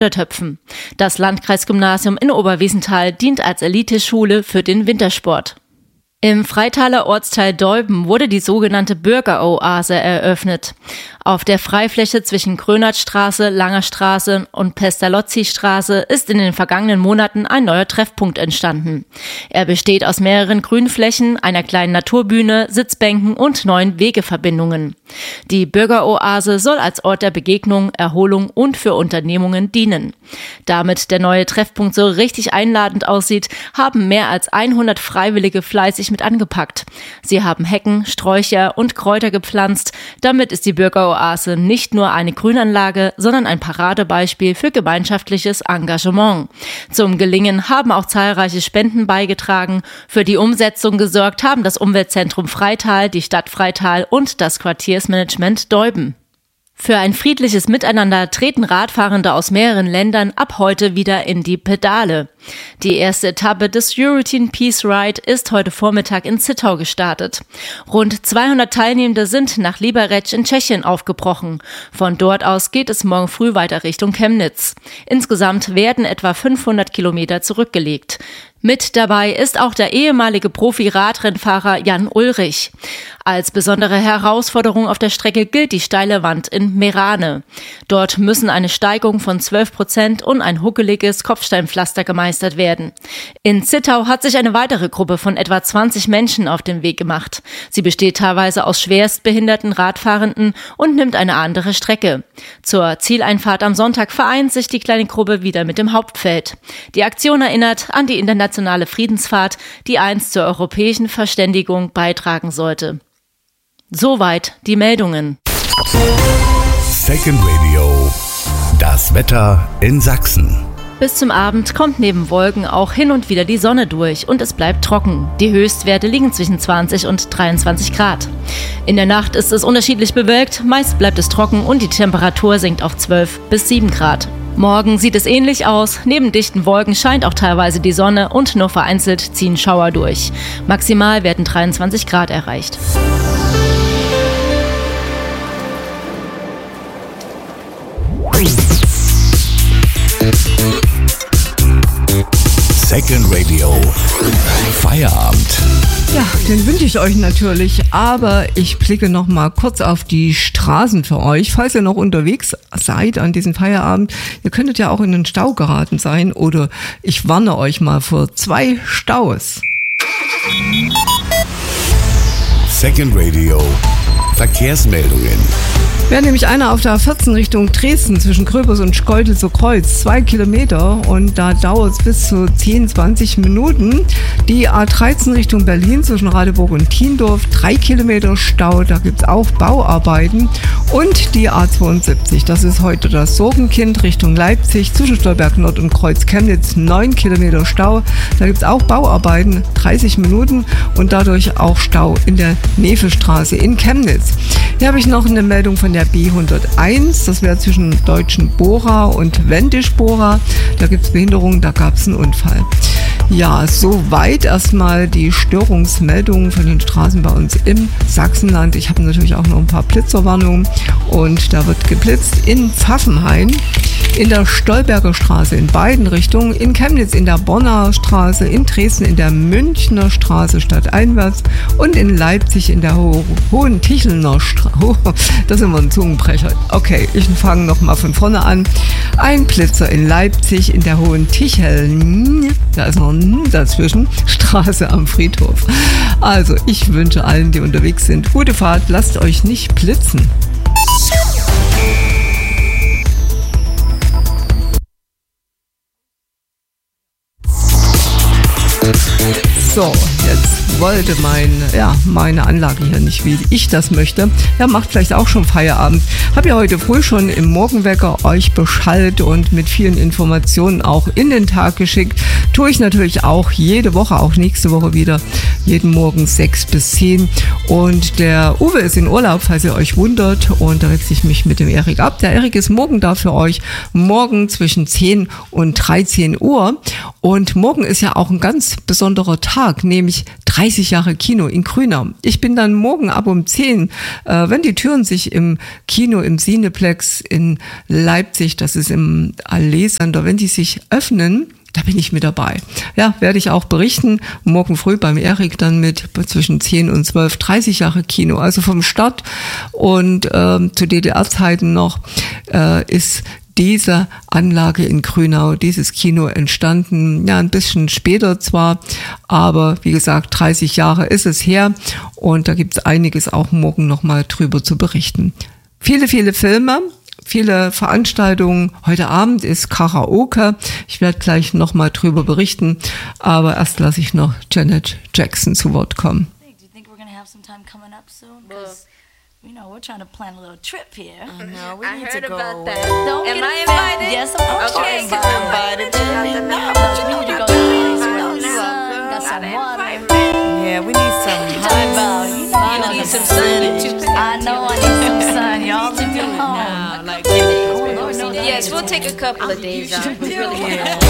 Töpfen. Das Landkreisgymnasium in Oberwiesenthal dient als Eliteschule für den Wintersport. Im Freitaler Ortsteil Deuben wurde die sogenannte Bürgeroase eröffnet. Auf der Freifläche zwischen Grönertstraße, Langer Straße und Pestalozzi-Straße ist in den vergangenen Monaten ein neuer Treffpunkt entstanden. Er besteht aus mehreren Grünflächen, einer kleinen Naturbühne, Sitzbänken und 9 Wegeverbindungen. Die Bürgeroase soll als Ort der Begegnung, Erholung und für Unternehmungen dienen. Damit der neue Treffpunkt so richtig einladend aussieht, haben mehr als 100 Freiwillige fleißig mit angepackt. Sie haben Hecken, Sträucher und Kräuter gepflanzt. Damit ist die Bürgeroase nicht nur eine Grünanlage, sondern ein Paradebeispiel für gemeinschaftliches Engagement. Zum Gelingen haben auch zahlreiche Spenden beigetragen. Für die Umsetzung gesorgt haben das Umweltzentrum Freital, die Stadt Freital und das Quartiersmanagement Deuben. Für ein friedliches Miteinander treten Radfahrende aus mehreren Ländern ab heute wieder in die Pedale. Die erste Etappe des European Peace Ride ist heute Vormittag in Zittau gestartet. Rund 200 Teilnehmende sind nach Liberec in Tschechien aufgebrochen. Von dort aus geht es morgen früh weiter Richtung Chemnitz. Insgesamt werden etwa 500 Kilometer zurückgelegt. Mit dabei ist auch der ehemalige Profi-Radrennfahrer Jan Ulrich. Als besondere Herausforderung auf der Strecke gilt die steile Wand in Merane. Dort müssen eine Steigung von 12% und ein huckeliges Kopfsteinpflaster gemeistert werden. In Zittau hat sich eine weitere Gruppe von etwa 20 Menschen auf den Weg gemacht. Sie besteht teilweise aus schwerstbehinderten Radfahrenden und nimmt eine andere Strecke. Zur Zieleinfahrt am Sonntag vereint sich die kleine Gruppe wieder mit dem Hauptfeld. Die Aktion erinnert an die internationale Friedensfahrt, die einst zur europäischen Verständigung beitragen sollte. Soweit die Meldungen. Second Radio. Das Wetter in Sachsen. Bis zum Abend kommt neben Wolken auch hin und wieder die Sonne durch und es bleibt trocken. Die Höchstwerte liegen zwischen 20 und 23 Grad. In der Nacht ist es unterschiedlich bewölkt, meist bleibt es trocken und die Temperatur sinkt auf 12 bis 7 Grad. Morgen sieht es ähnlich aus. Neben dichten Wolken scheint auch teilweise die Sonne und nur vereinzelt ziehen Schauer durch. Maximal werden 23 Grad erreicht. Second Radio. Feierabend. Ja, den wünsche ich euch natürlich, aber ich blicke noch mal kurz auf die Straßen für euch. Falls ihr noch unterwegs seid an diesem Feierabend, ihr könntet ja auch in den Stau geraten sein oder ich warne euch mal vor 2 Staus. Second Radio. Verkehrsmeldungen. Wäre nämlich einer auf der A14 Richtung Dresden zwischen Gröbers und Schkeuditzer Kreuz, 2 Kilometer und da dauert es bis zu 10-20 Minuten. Die A13 Richtung Berlin zwischen Radeburg und Tiendorf, 3 Kilometer Stau, da gibt es auch Bauarbeiten. Und die A72, das ist heute das Sorgenkind Richtung Leipzig zwischen Stolberg Nord und Kreuz Chemnitz, 9 Kilometer Stau, da gibt es auch Bauarbeiten, 30 Minuten und dadurch auch Stau in der Nevelstraße in Chemnitz. Hier habe ich noch eine Meldung von der B101, das wäre zwischen Deutschenbora und Wendischbora. Da gibt es Behinderungen, da gab es einen Unfall. Ja, soweit erstmal die Störungsmeldungen von den Straßen bei uns im Sachsenland. Ich habe natürlich auch noch ein paar Blitzerwarnungen und da wird geblitzt in Pfaffenhain, in der Stolberger Straße in beiden Richtungen, in Chemnitz in der Bonner Straße, in Dresden in der Münchner Straße stadteinwärts und in Leipzig in der Hohentichelner Straße. Das ist immer ein Zungenbrecher. Okay, ich fange nochmal von vorne an. Ein Blitzer in Leipzig in der Hohenticheln, da ist noch ein dazwischen, Straße am Friedhof. Also ich wünsche allen, die unterwegs sind, gute Fahrt, lasst euch nicht blitzen. So, jetzt wollte meine Anlage hier nicht, wie ich das möchte. Ja, macht vielleicht auch schon Feierabend. Habe ja heute früh schon im Morgenwecker euch beschallt und mit vielen Informationen auch in den Tag geschickt. Tue ich natürlich auch jede Woche, auch nächste Woche wieder, jeden Morgen 6 bis 10. Und der Uwe ist in Urlaub, falls ihr euch wundert. Und da wechsle ich mich mit dem Erik ab. Der Erik ist morgen da für euch, morgen zwischen 10 und 13 Uhr. Und morgen ist ja auch ein ganz besonderer Tag, nämlich 30 Jahre Kino in Grünau. Ich bin dann morgen ab um 10, wenn die Türen sich im Kino, im Cineplex in Leipzig, das ist im Allee-Sender, wenn die sich öffnen, da bin ich mit dabei. Ja, werde ich auch berichten. Morgen früh beim Erik dann mit zwischen 10 und 12, 30 Jahre Kino. Also vom Start und zu DDR-Zeiten noch ist diese Anlage in Grünau, dieses Kino entstanden. Ja, ein bisschen später zwar, aber wie gesagt, 30 Jahre ist es her. Und da gibt es einiges auch morgen nochmal drüber zu berichten. Viele, viele Filme. Viele Veranstaltungen. Heute Abend ist Karaoke. Ich werde gleich nochmal drüber berichten. Aber erst lasse ich noch Janet Jackson zu Wort kommen. Do you think we're going to have some time coming up soon? Because, you know, we're trying to plan a little trip here. No, we need to go. About That. Don't Am get I offended. invited? Yes, of course Okay, you're because I'm invited. But we need to go to a place where the sun, got some water. Yeah, we need some Talk about, you know, need some sun. I know I need some sun. Y'all leave me alone. Yes, we'll take a couple of days off. We really can.